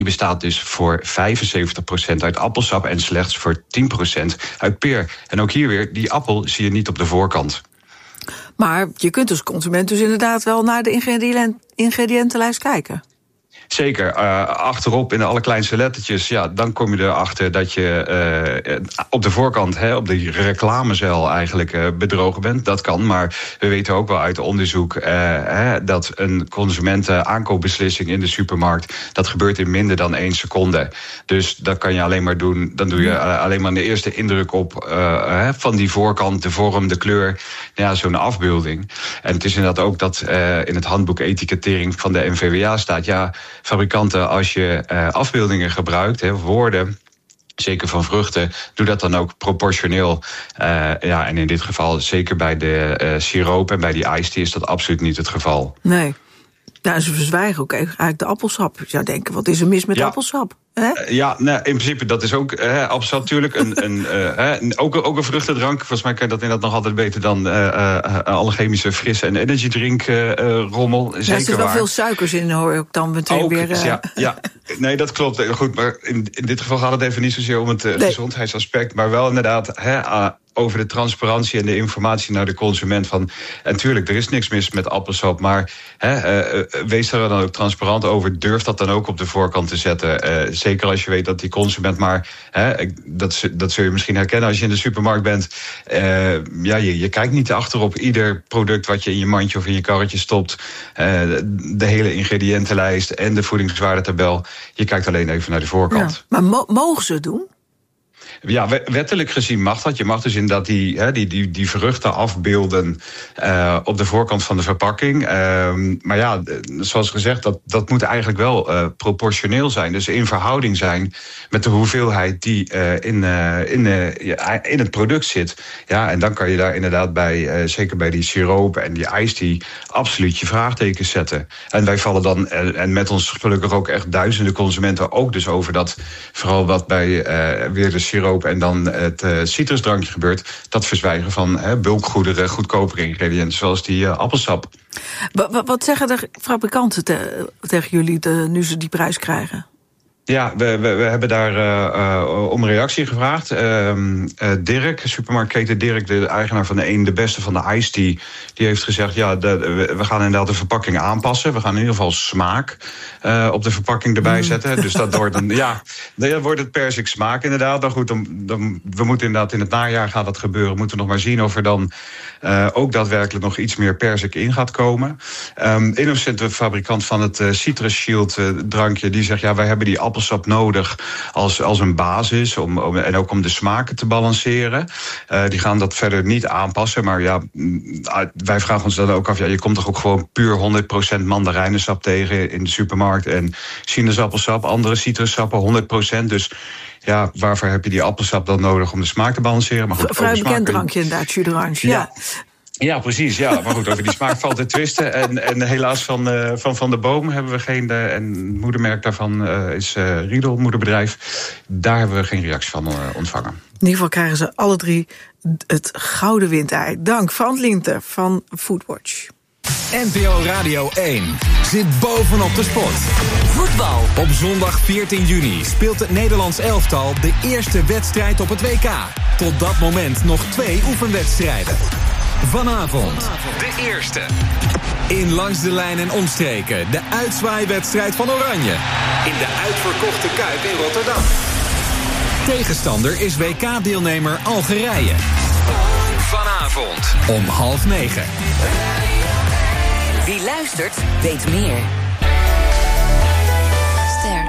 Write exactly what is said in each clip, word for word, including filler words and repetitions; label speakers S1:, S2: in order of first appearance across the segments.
S1: Die bestaat dus voor vijfenzeventig procent uit appelsap en slechts voor tien procent uit peer. En ook hier weer, die appel zie je niet op de voorkant.
S2: Maar je kunt als consument dus inderdaad wel naar de ingrediënt, ingrediëntenlijst kijken.
S1: Zeker. Uh, achterop in de allerkleinste lettertjes, ja, dan kom je erachter dat je uh, op de voorkant, hè, op de reclamezeil eigenlijk uh, bedrogen bent. Dat kan, maar we weten ook wel uit onderzoek uh, hè, dat een consumentenaankoopbeslissing in de supermarkt, dat gebeurt in minder dan één seconde. Dus dat kan je alleen maar doen, dan doe je uh, alleen maar de eerste indruk op uh, hè, van die voorkant, de vorm, de kleur, ja, zo'n afbeelding. En het is inderdaad ook dat uh, in het handboek etikettering van de N V W A staat, ja, fabrikanten, als je uh, afbeeldingen gebruikt, hè, woorden, zeker van vruchten, doe dat dan ook proportioneel. Uh, ja, en in dit geval, zeker bij de uh, siroop en bij die iced tea, is dat absoluut niet het geval.
S2: Nee. Nou, ze verzwijgen ook eigenlijk de appelsap. Je zou denken, wat is er mis met ja. appelsap? Hè?
S1: Uh, ja, nou, in principe, dat is ook uh, appelsap natuurlijk. Een, een, uh, ook, ook een vruchtendrank. Volgens mij kan je dat inderdaad nog altijd beter dan uh, uh, alle chemische frisse en energydrink uh, rommel. Zeker
S2: ja, er zit wel
S1: waar.
S2: veel suikers in, hoor ik dan meteen
S1: ook,
S2: weer. Uh...
S1: Ja, ja, nee, dat klopt. Goed, maar in, in dit geval gaat het even niet zozeer om het uh, nee. gezondheidsaspect, maar wel inderdaad hè, uh, over de transparantie en de informatie naar de consument. Van, en tuurlijk, er is niks mis met appelsap, maar hè, uh, wees daar dan ook transparant over. Durf dat dan ook op de voorkant te zetten. Uh, zeker als je weet dat die consument maar, hè, dat, dat zul je misschien herkennen als je in de supermarkt bent. Uh, ja, je, je kijkt niet achterop ieder product wat je in je mandje of in je karretje stopt. Uh, de hele ingrediëntenlijst en de voedingswaardetabel. Je kijkt alleen even naar de voorkant.
S2: Ja, maar mo- mogen ze het doen?
S1: Ja, wettelijk gezien mag dat. Je mag dus inderdaad die, hè, die, die, die vruchten afbeelden uh, op de voorkant van de verpakking. Uh, maar ja, zoals gezegd, dat, dat moet eigenlijk wel uh, proportioneel zijn. Dus in verhouding zijn met de hoeveelheid die uh, in, uh, in, uh, in het product zit. Ja, en dan kan je daar inderdaad bij, uh, zeker bij die siroop en die iced tea, absoluut je vraagtekens zetten. En wij vallen dan, en, en met ons gelukkig ook echt duizenden consumenten ook dus over dat, vooral wat bij uh, weer de siroop en dan het uh, citrusdrankje gebeurt, dat verzwijgen van uh, bulkgoederen, goedkopere ingrediënten, zoals die uh, appelsap.
S2: Wat, wat zeggen de fabrikanten te, tegen jullie de, nu ze die prijs krijgen?
S1: Ja, we, we, we hebben daar uh, uh, om een reactie gevraagd. Uh, uh, Dirk, supermarktketen Dirk, de eigenaar van de een de beste van de iced tea, die heeft gezegd, ja, de, we gaan inderdaad de verpakking aanpassen. We gaan in ieder geval smaak uh, op de verpakking erbij mm. zetten. Dus dat wordt, een, ja, dan wordt het persik smaak inderdaad. Dan goed, dan, dan, we moeten inderdaad in het najaar gaat dat gebeuren. Moeten we nog maar zien of er dan uh, ook daadwerkelijk nog iets meer persik in gaat komen. Um, Innocent, de fabrikant van het uh, Citrus Shield uh, drankje, die zegt, ja, wij hebben die appelsap nodig als, als een basis om, om, en ook om de smaken te balanceren. Uh, die gaan dat verder niet aanpassen, maar ja, wij vragen ons dan ook af, ja, je komt toch ook gewoon puur honderd procent mandarijnensap tegen in de supermarkt en sinaasappelsap, andere citrussappen honderd procent, dus ja, waarvoor heb je die appelsap dan nodig om de smaak te balanceren? Maar goed,
S2: vrij bekend drankje inderdaad, jus d'orange, ja. ja.
S1: Ja, precies. Ja. Maar goed, over die smaak valt te twisten. En, en helaas van, uh, van Van de Boom hebben we geen... Uh, en het moedermerk daarvan uh, is uh, Riedel, moederbedrijf. Daar hebben we geen reactie van uh, ontvangen.
S2: In ieder geval krijgen ze alle drie het gouden windei. Dank, Frans Linter van Foodwatch.
S3: N P O Radio één zit bovenop de sport. Voetbal. Op zondag veertien juni speelt het Nederlands elftal de eerste wedstrijd op het W K. Tot dat moment nog twee oefenwedstrijden. Vanavond de eerste. In Langs de Lijn en Omstreken de uitzwaaiwedstrijd van Oranje. In de uitverkochte Kuip in Rotterdam. Tegenstander is W K-deelnemer Algerije. Vanavond om half negen.
S4: Wie luistert, weet meer. Ster.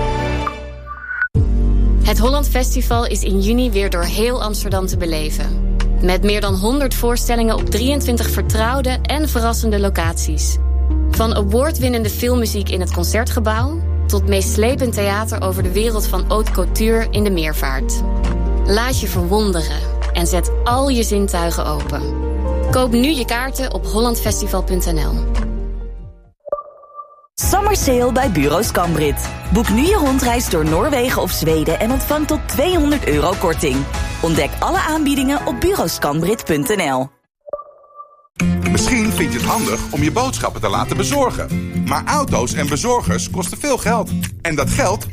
S5: Het Holland Festival is in juni weer door heel Amsterdam te beleven. Met meer dan honderd voorstellingen op drieëntwintig vertrouwde en verrassende locaties. Van awardwinnende filmmuziek in het Concertgebouw tot meeslepend theater over de wereld van haute couture in de Meervaart. Laat je verwonderen en zet al je zintuigen open. Koop nu je kaarten op holland festival punt n l.
S4: Summer Sale bij Bureau Scambrit. Boek nu je rondreis door Noorwegen of Zweden en ontvang tot tweehonderd euro korting. Ontdek alle aanbiedingen op bureau scambrit punt n l.
S6: Misschien vind je het handig om je boodschappen te laten bezorgen. Maar auto's en bezorgers kosten veel geld. En dat geld